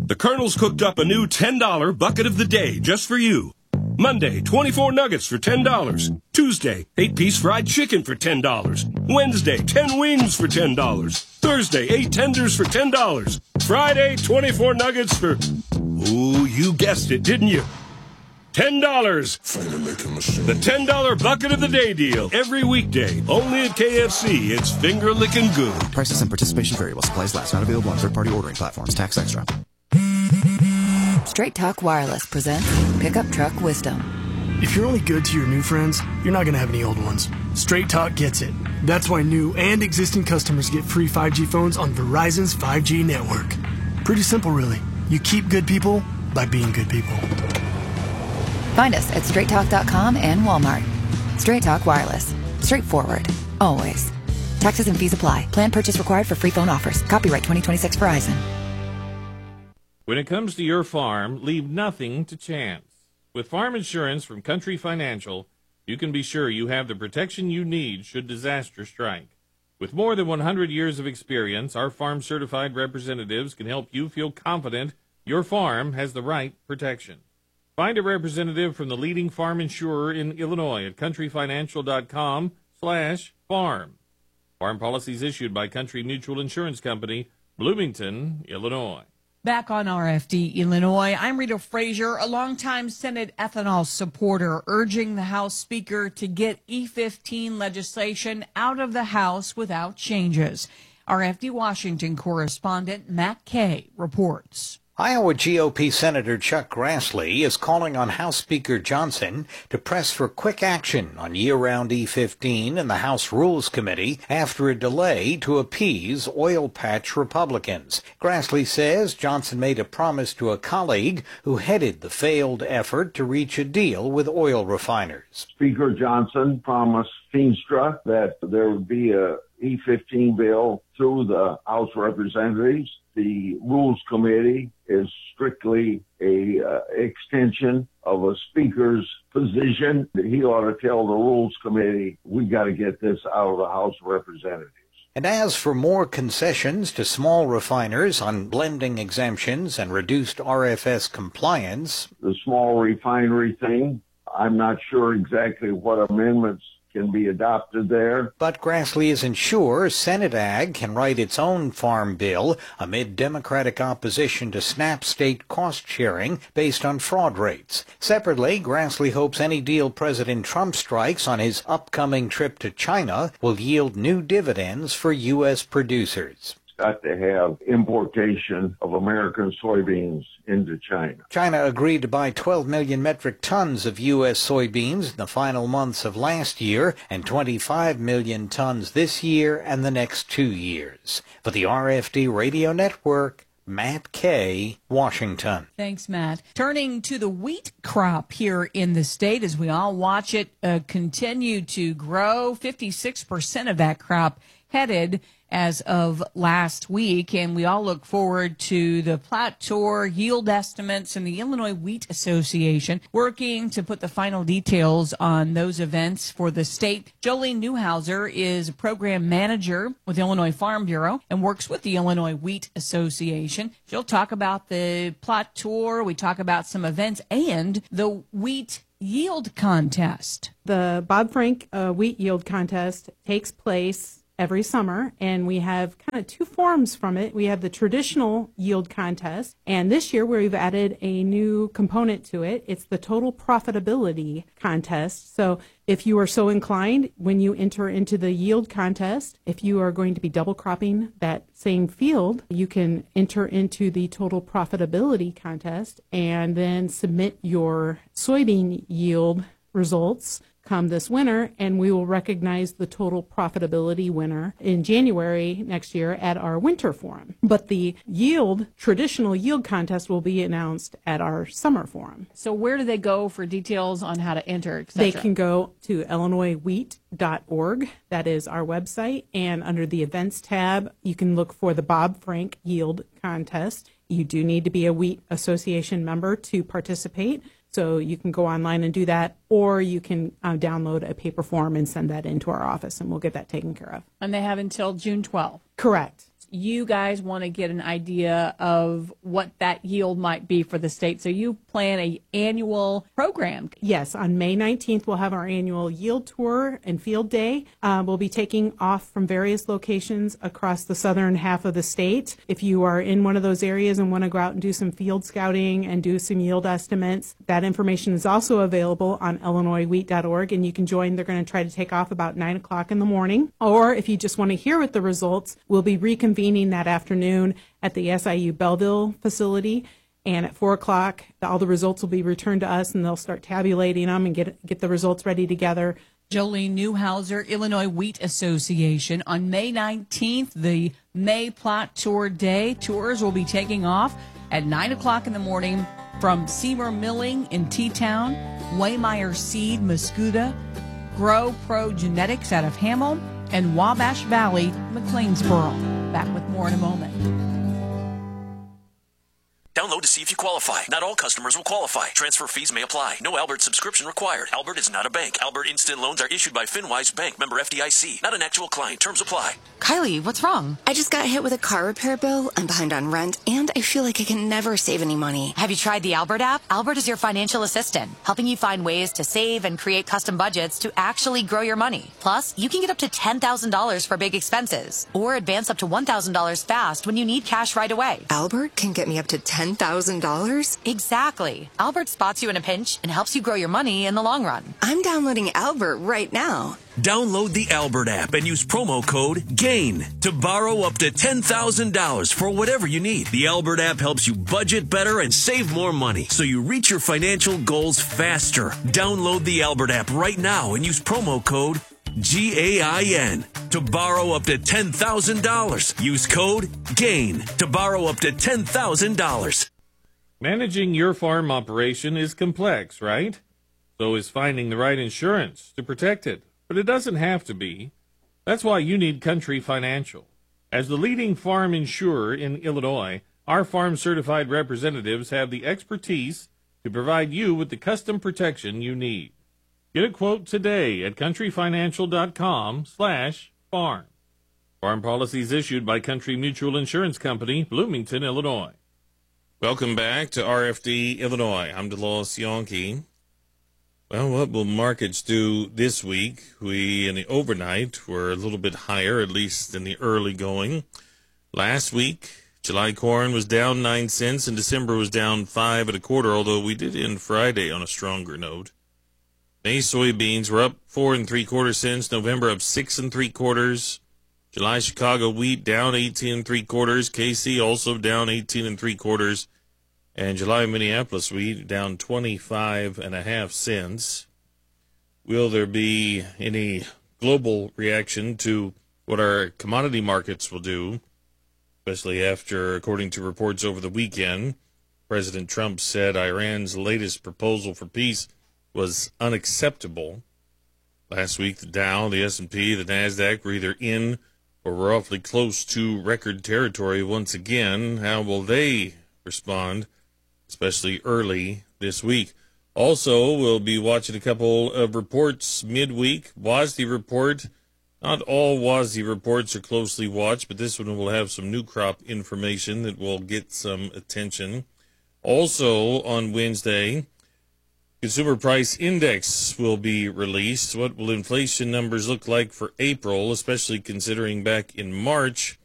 The Colonel's cooked up a new $10 bucket of the day just for you. Monday, 24 nuggets for $10. Tuesday, 8-piece fried chicken for $10. Wednesday, 10 wings for $10. Thursday, 8 tenders for $10. Friday, 24 nuggets for... Ooh, you guessed it, didn't you? $10. The $10 bucket of the day deal. Every weekday. Only at KFC. It's finger-licking good. Prices and participation vary while supplies last. Not available on third-party ordering platforms. Tax extra. Straight Talk Wireless presents Pickup Truck Wisdom. If you're only good to your new friends, you're not going to have any old ones. Straight Talk gets it. That's why new and existing customers get free 5G phones on Verizon's 5G network. Pretty simple, really. You keep good people by being good people. Find us at straighttalk.com and Walmart. Straight Talk Wireless. Straightforward. Always. Taxes and fees apply. Plan purchase required for free phone offers. Copyright 2026 Verizon. When it comes to your farm, leave nothing to chance. With farm insurance from Country Financial, you can be sure you have the protection you need should disaster strike. With more than 100 years of experience, our farm-certified representatives can help you feel confident your farm has the right protection. Find a representative from the leading farm insurer in Illinois at countryfinancial.com/farm. Farm policies issued by Country Mutual Insurance Company, Bloomington, Illinois. Back on RFD, Illinois, I'm Rita Frazier, a longtime Senate ethanol supporter, urging the House Speaker to get E15 legislation out of the House without changes. RFD Washington correspondent Matt Kay reports. Iowa GOP Senator Chuck Grassley is calling on House Speaker Johnson to press for quick action on year-round E15 in the House Rules Committee after a delay to appease oil patch Republicans. Grassley says Johnson made a promise to a colleague who headed the failed effort to reach a deal with oil refiners. Speaker Johnson promised Feenstra that there would be a E15 bill through the House of Representatives. The Rules Committee is strictly a extension of a speaker's position. He ought to tell the Rules Committee, we got to get this out of the House of Representatives. And as for more concessions to small refiners on blending exemptions and reduced RFS compliance, the small refinery thing, I'm not sure exactly what amendments can be adopted there. But Grassley isn't sure Senate Ag can write its own farm bill amid Democratic opposition to SNAP state cost sharing based on fraud rates. Separately, Grassley hopes any deal President Trump strikes on his upcoming trip to China will yield new dividends for U.S. producers. Got to have importation of American soybeans into China. China agreed to buy 12 million metric tons of U.S. soybeans in the final months of last year and 25 million tons this year and the next 2 years. For the RFD Radio Network, Matt Kay, Washington. Thanks, Matt. Turning to the wheat crop here in the state as we all watch it continue to grow. 56% of that crop headed as of last week, and we all look forward to the Plateau yield estimates and the Illinois Wheat Association working to put the final details on those events for the state. Jolene Newhouser is a program manager with Illinois Farm Bureau and works with the Illinois Wheat Association. She'll talk about the Plateau, we talk about some events, and the wheat yield contest. The Bob Frank Wheat Yield Contest takes place every summer, and we have kind of two forms from it. We have the traditional yield contest, and this year we've added a new component to it. It's the total profitability contest. So if you are so inclined, when you enter into the yield contest, if you are going to be double cropping that same field, you can enter into the total profitability contest and then submit your soybean yield results come this winter, and we will recognize the total profitability winner in January next year at our winter forum. But the traditional yield contest will be announced at our summer forum. So where do they go for details on how to enter, etc.? They can go to illinoiswheat.org. That is our website. And under the events tab, you can look for the Bob Frank Yield Contest. You do need to be a Wheat Association member to participate. So you can go online and do that, or you can download a paper form and send that into our office, and we'll get that taken care of. And they have until June 12th. Correct. you guys want to get an idea of what that yield might be for the state. So you plan an annual program. Yes, on May 19th, we'll have our annual yield tour and field day. We'll be taking off from various locations across the southern half of the state. If you are in one of those areas and want to go out and do some field scouting and do some yield estimates, that information is also available on IllinoisWheat.org, and you can join. They're going to try to take off about 9 o'clock in the morning. Or if you just want to hear what the results, we'll be reconvening that afternoon at the SIU Belleville facility. And at 4 o'clock, all the results will be returned to us, and they'll start tabulating them and get the results ready together. Jolene Newhauser, Illinois Wheat Association. On May 19th, the May Plot Tour Day. Tours will be taking off at 9 o'clock in the morning from Seymour Milling in T-Town, Waymeyer Seed, Muscuda, Grow Pro Genetics out of Hamel, and Wabash Valley, McLeansboro. Back with more in a moment. Download to see if you qualify. Not all customers will qualify. Transfer fees may apply. No Albert subscription required. Albert is not a bank. Albert Instant Loans are issued by FinWise Bank, member FDIC. Not an actual client. Terms apply. Kylie, what's wrong? I just got hit with a car repair bill. I'm behind on rent, and I feel like I can never save any money. Have you tried the Albert app? Albert is your financial assistant, helping you find ways to save and create custom budgets to actually grow your money. Plus, you can get up to $10,000 for big expenses, or advance up to $1,000 fast when you need cash right away. Albert can get me up to $10,000? Exactly. Albert spots you in a pinch and helps you grow your money in the long run. I'm downloading Albert right now. Download the Albert app and use promo code GAIN to borrow up to $10,000 for whatever you need. The Albert app helps you budget better and save more money so you reach your financial goals faster. Download the Albert app right now and use promo code GAIN to borrow up to $10,000. Use code GAIN to borrow up to $10,000. Managing your farm operation is complex, right? So is finding the right insurance to protect it. But it doesn't have to be. That's why you need Country Financial. As the leading farm insurer in Illinois, our farm-certified representatives have the expertise to provide you with the custom protection you need. Get a quote today at countryfinancial.com/farm. Farm policies issued by Country Mutual Insurance Company, Bloomington, Illinois. Welcome back to RFD Illinois. I'm DeLois Yonke. Well, what will markets do this week? We, in the overnight, were a little bit higher, at least in the early going. Last week, July corn was down 9 cents, and December was down 5 1/4, although we did end Friday on a stronger note. May soybeans were up 4 3/4 cents, November up 6 3/4. July Chicago wheat down 18 3/4, KC also down 18 3/4. And July Minneapolis wheat down 25.5 cents. Will there be any global reaction to what our commodity markets will do, especially after, according to reports over the weekend, President Trump said Iran's latest proposal for peace was unacceptable. Last week, the Dow, the S&P, the NASDAQ were either in or were awfully close to record territory once again. How will they respond, especially early this week? Also, we'll be watching a couple of reports midweek. WASDE report. Not all WASDE reports are closely watched, but this one will have some new crop information that will get some attention. Also, on Wednesday, Consumer Price Index will be released. What will inflation numbers look like for April, especially considering back in March,